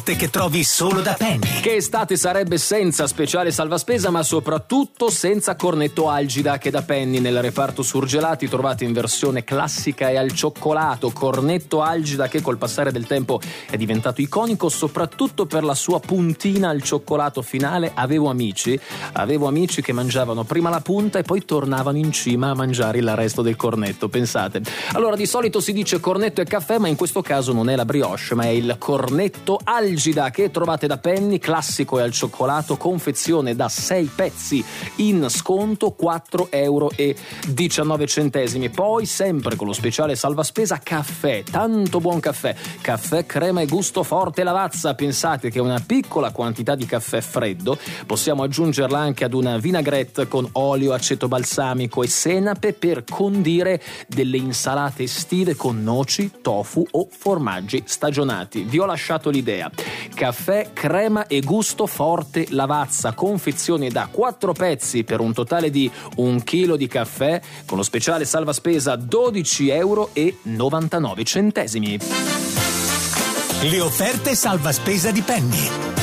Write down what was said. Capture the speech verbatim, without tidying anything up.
offerte che trovi solo da Penny. Che estate sarebbe senza speciale salvaspesa, ma soprattutto senza cornetto Algida, che da Penny nel reparto surgelati trovate in versione classica e al cioccolato. Cornetto Algida che col passare del tempo è diventato iconico soprattutto per la sua puntina al cioccolato finale. Avevo amici, avevo amici che mangiavano prima la punta e poi tornavano in cima a mangiare il resto del cornetto, pensate. Allora, di solito si dice cornetto e caffè, ma in questo caso non è la brioche, ma è il cornetto Algida che trovate da Penny, classico e al cioccolato, confezione da sei pezzi, in sconto quattro euro e diciannove centesimi. Poi sempre con lo speciale salvaspesa caffè, tanto buon caffè, caffè crema e gusto forte Lavazza. Pensate che una piccola quantità di caffè freddo possiamo aggiungerla anche ad una vinaigrette con olio, aceto balsamico e senape per condire delle insalate estive con noci, tofu o formaggi stagionati. Vi ho lasciato l'idea. Caffè, crema e gusto forte Lavazza, confezione da quattro pezzi per un totale di un chilo di caffè, con lo speciale salvaspesa dodici euro e novantanove centesimi. Le offerte salvaspesa di Penny.